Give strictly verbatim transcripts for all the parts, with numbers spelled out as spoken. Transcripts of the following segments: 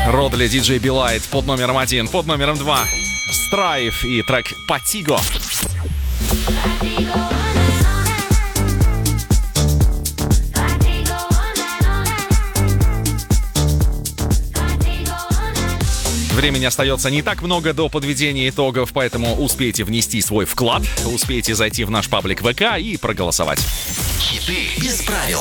Родли диджей Билайт под номером один, под номером два Страйв и трек «Патиго». Времени остается не так много до подведения итогов, поэтому успейте внести свой вклад, успейте зайти в наш паблик ВК и проголосовать. Хиты без правил.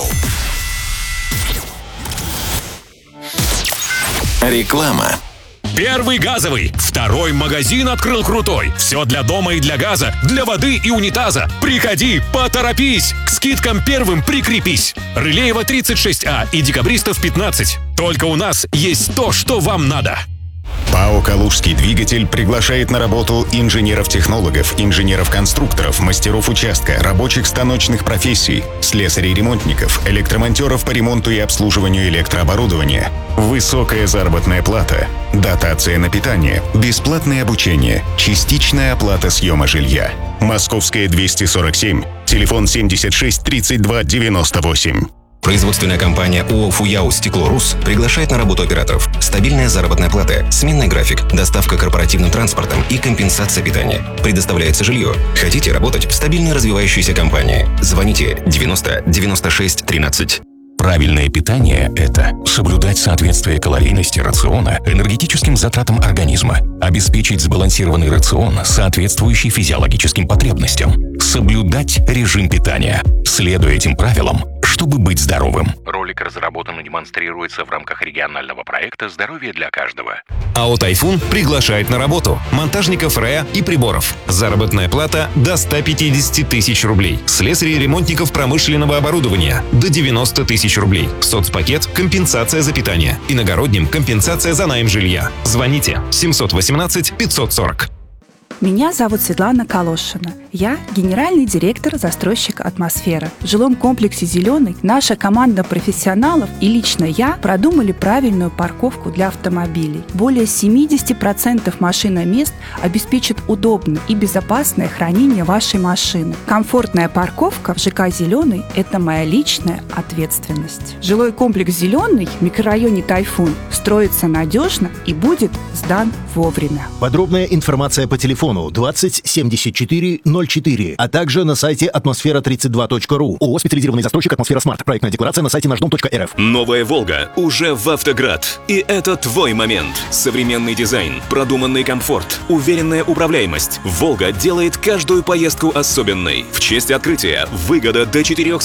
Реклама. Первый газовый. Второй магазин открыл крутой. Все для дома и для газа, для воды и унитаза. Приходи, поторопись. К скидкам первым прикрепись. Рылеева тридцать шесть А и Декабристов пятнадцать. Только у нас есть то, что вам надо. ПАО «Калужский двигатель» приглашает на работу инженеров-технологов, инженеров-конструкторов, мастеров участка, рабочих станочных профессий, слесарей-ремонтников, электромонтеров по ремонту и обслуживанию электрооборудования. Высокая заработная плата, дотация на питание, бесплатное обучение, частичная оплата съема жилья. Московская двести сорок семь, телефон семьдесят шесть тридцать два девяносто восемь. Производственная компания ООО «Фуяо Стеклорус» приглашает на работу операторов. Стабильная заработная плата, сменный график, доставка корпоративным транспортом и компенсация питания. Предоставляется жилье. Хотите работать в стабильной развивающейся компании? Звоните девяносто девяносто шесть тринадцать. Правильное питание – это соблюдать соответствие калорийности рациона энергетическим затратам организма, обеспечить сбалансированный рацион, соответствующий физиологическим потребностям, соблюдать режим питания, следуя этим правилам, чтобы быть здоровым. Ролик разработан и демонстрируется в рамках регионального проекта «Здоровье для каждого». АО «Тайфун» приглашает на работу монтажников РЭА и приборов. Заработная плата до ста пятидесяти тысяч рублей. Слесарей и ремонтников промышленного оборудования до девяноста тысяч рублей. Соцпакет – компенсация за питание. Иногородним – компенсация за найм жилья. Звоните семьсот восемнадцать пятьсот сорок. Меня зовут Светлана Калошина. Я генеральный директор застройщика «Атмосфера». В жилом комплексе «Зеленый» наша команда профессионалов и лично я продумали правильную парковку для автомобилей. Более семьдесят процентов машиномест обеспечат удобное и безопасное хранение вашей машины. Комфортная парковка в ЖК «Зеленый» – это моя личная ответственность. Жилой комплекс «Зеленый» в микрорайоне «Тайфун» строится надежно и будет сдан вовремя. Подробная информация по телефону двадцать семьдесят четыре ноль четыре, а также на сайте атмосфера тридцать два точка ру. ООО «Специализированный застройщик «Атмосфера Смарт». Проектная декларация на сайте наш дом точка эр эф. Новая «Волга» уже в «Автоград». И это твой момент. Современный дизайн, продуманный комфорт, уверенная управляемость. «Волга» делает каждую поездку особенной. В честь открытия выгода до четыреста